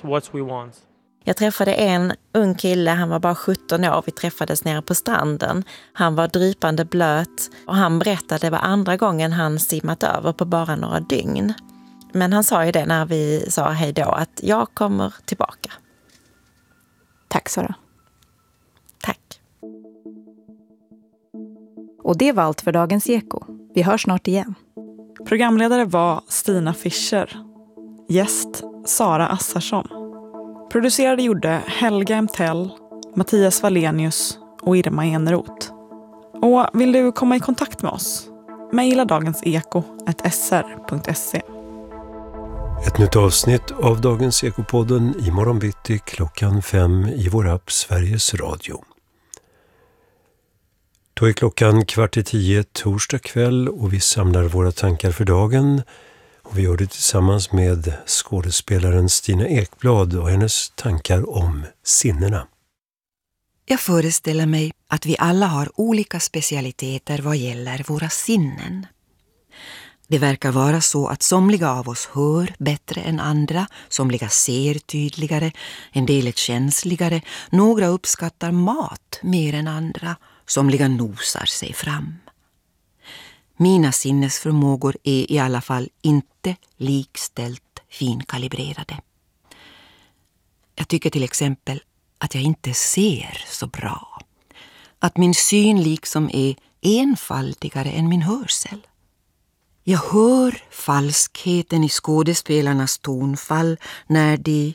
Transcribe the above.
us what we want. Jag träffade en ung kille, han var bara 17 år, vi träffades nere på stranden. Han var drypande blöt och han berättade att det var andra gången han simmat över på bara några dygn. Men han sa ju det när vi sa hej då, att jag kommer tillbaka. Tack Sara. Tack. Och det var allt för dagens Eko. Vi hörs snart igen. Programledare var Stina Fischer. Gäst Sara Assarsson. Producerade gjorde Helga Emtell, Mattias Wallenius och Irma Eneroth. Och vill du komma i kontakt med oss? Maila dagenseko@sr.se. Ett nytt avsnitt av Dagens Ekopodden imorgon bitti 5:00 i vår app Sveriges Radio. Då är klockan 9:15 torsdag kväll och vi samlar våra tankar för dagen. Och vi gör det tillsammans med skådespelaren Stina Ekblad och hennes tankar om sinnena. Jag föreställer mig att vi alla har olika specialiteter vad gäller våra sinnen. Det verkar vara så att somliga av oss hör bättre än andra, somliga ser tydligare, en del är känsligare, några uppskattar mat mer än andra, somliga nosar sig fram. Mina sinnesförmågor är i alla fall inte likställt finkalibrerade. Jag tycker till exempel att jag inte ser så bra. Att min syn liksom är enfaldigare än min hörsel. Jag hör falskheten i skådespelarnas tonfall när de